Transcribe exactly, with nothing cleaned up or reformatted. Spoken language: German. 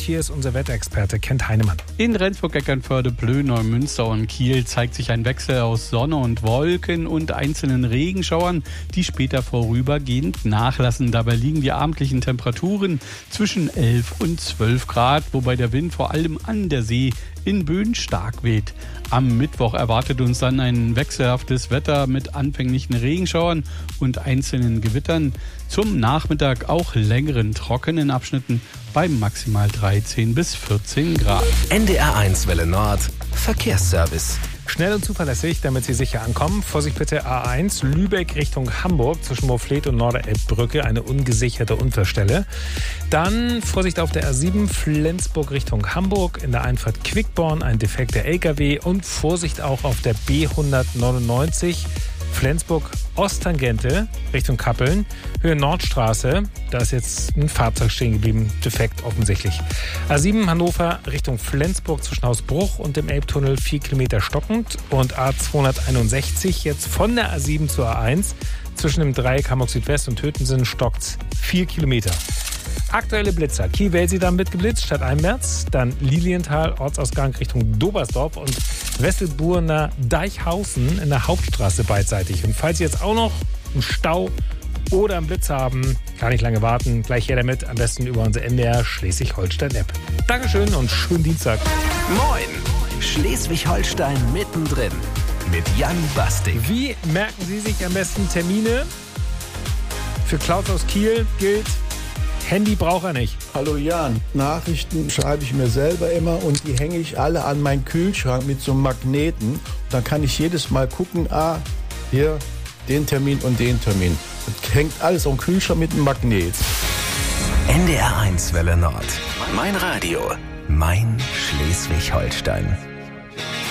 hier ist unser Wetterexperte Kent Heinemann. In Rendsburg, Eckernförde, Plön, Neumünster und Kiel zeigt sich ein Wechsel aus Sonne und Wolken und einzelnen Regenschauern, die später vorübergehend nachlassen. Dabei liegen die abendlichen Temperaturen zwischen elf und zwölf Grad, wobei der Wind vor allem an der See in Böen stark weht. Am Mittwoch erwartet uns dann ein wechselhaftes Wetter mit anfänglichen Regenschauern und einzelnen Gewittern. Zum Nachmittag auch längeren trockenen Abschnitten bei maximal dreizehn bis vierzehn Grad. N D R eins Welle Nord Verkehrsservice. Schnell und zuverlässig, damit Sie sicher ankommen. Vorsicht bitte A eins, Lübeck Richtung Hamburg, zwischen Moorfleet und Norderelbbrücke, eine ungesicherte Unfallstelle. Dann Vorsicht auf der A sieben, Flensburg Richtung Hamburg, in der Einfahrt Quickborn, ein defekter L K W. Und Vorsicht auch auf der B hundertneunundneunzig, Flensburg Osttangente Richtung Kappeln, Höhe Nordstraße. Da ist jetzt ein Fahrzeug stehen geblieben, defekt offensichtlich. A sieben Hannover Richtung Flensburg zwischen Hausbruch und dem Elbtunnel vier Kilometer stockend. Und A zweihunderteinundsechzig jetzt von der A sieben zur A eins zwischen dem Dreieck Hamburg Südwest und Tötensen stockt vier Kilometer. Aktuelle Blitzer. Kiel-Welsi-Damm wird geblitzt, statt Einmärz. Dann Lilienthal, Ortsausgang Richtung Dobersdorf und Wesselburner Deichhausen in der Hauptstraße beidseitig. Und falls Sie jetzt auch noch einen Stau oder einen Blitz haben, gar nicht lange warten, gleich her damit, am besten über unsere N D R Schleswig-Holstein-App. Dankeschön und schönen Dienstag. Moin, Schleswig-Holstein mittendrin mit Jan Bastik. Wie merken Sie sich am besten Termine? Für Klaus aus Kiel gilt: Handy braucht er nicht. Hallo Jan, Nachrichten schreibe ich mir selber immer und die hänge ich alle an meinen Kühlschrank mit so einem Magneten. Und dann kann ich jedes Mal gucken, ah, hier den Termin und den Termin. Das hängt alles am Kühlschrank mit einem Magnet. N D R eins Welle Nord. Mein Radio. Mein Schleswig-Holstein.